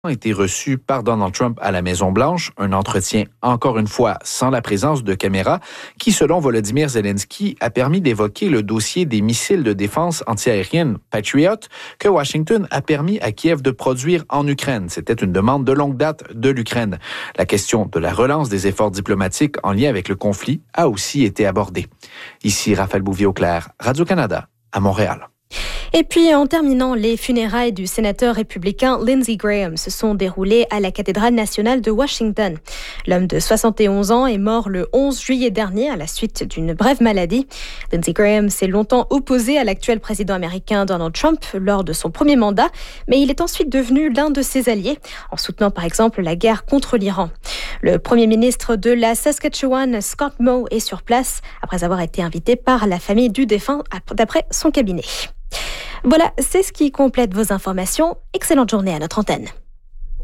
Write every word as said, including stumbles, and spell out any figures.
a été reçu par Donald Trump à la Maison-Blanche, un entretien encore une fois sans la présence de caméras qui, selon Volodymyr Zelensky, a permis d'évoquer le dossier des missiles de défense antiaérienne Patriot que Washington a permis à Kiev de produire en Ukraine. C'était une demande de longue date de l'Ukraine. La question de la relance des efforts diplomatiques en lien avec le conflit a aussi été abordée. Ici Raphaël Bouvier-Auclair, Radio-Canada, à Montréal. Et puis, en terminant, les funérailles du sénateur républicain Lindsey Graham se sont déroulées à la cathédrale nationale de Washington. L'homme de soixante et onze ans est mort le onze juillet dernier à la suite d'une brève maladie. Lindsey Graham s'est longtemps opposé à l'actuel président américain Donald Trump lors de son premier mandat, mais il est ensuite devenu l'un de ses alliés, en soutenant par exemple la guerre contre l'Iran. Le premier ministre de la Saskatchewan, Scott Moe, est sur place après avoir été invité par la famille du défunt d'après son cabinet. Voilà, c'est ce qui complète vos informations. Excellente journée à notre antenne.